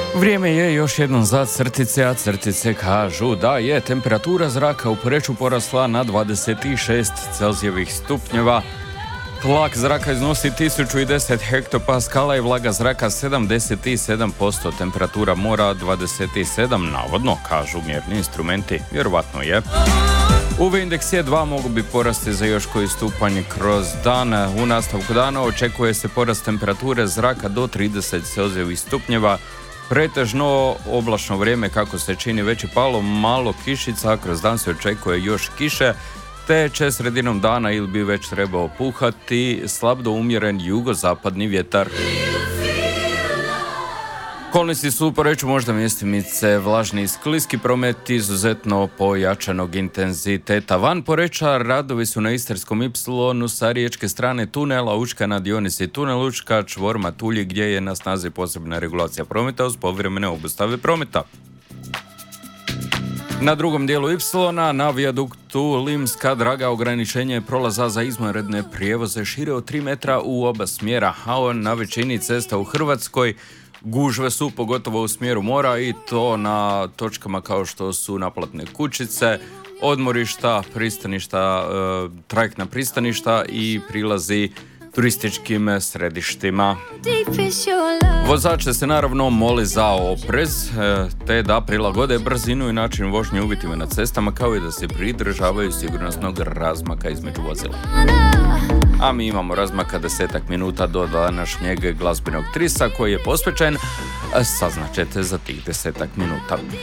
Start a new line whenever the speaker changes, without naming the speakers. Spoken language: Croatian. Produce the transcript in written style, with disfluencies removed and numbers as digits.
Vrijeme je još jednom za crtice, a crtice kažu da je temperatura zraka u Poreču porasla na 26 Celzijevih stupnjeva. Tlak zraka iznosi 1010 hektopaskala i vlaga zraka 77%, temperatura mora 27, navodno, kažu mjerni instrumenti, vjerovatno je. UV indeks je 2, mogu bi porasti za još koji stupanj kroz dan. U nastavku dana očekuje se porast temperature zraka do 30 Celzijevih stupnjeva. Pretežno oblačno vrijeme, kako se čini, već je palo malo kišica, a kroz dan se očekuje još kiše, te će sredinom dana ili bi već trebao puhati slab do umjeren jugozapadni vjetar. Okolnosti su u Poreču možda mjestimice, vlažni i skliski promet izuzetno pojačanog intenziteta. Van Poreča radovi su na Istarskom Ipsilonu sa riječke strane tunela Učka na dionici tunel Učka čvor Matulji, gdje je na snazi posebna regulacija prometa uz povremene obustave prometa. Na drugom dijelu Ipsilona, na vijaduktu Limska Draga, ograničenje je prolaza za izvanredne prijevoze šire od 3 metra u oba smjera, a na većini cesta u Hrvatskoj gužve su pogotovo u smjeru mora i to na točkama kao što su naplatne kućice, odmorišta, pristaništa, trajektna pristaništa i prilazi turističkim središtima. Vozače se naravno moli za oprez, te da prilagode brzinu i način vožnje uvjetima na cestama, kao i da se pridržavaju sigurnosnog razmaka između vozila. A mi imamo razmaka 10 minuta do današnjeg glazbenog trisa koji je posvećen, saznaćete za tih 10 minuta.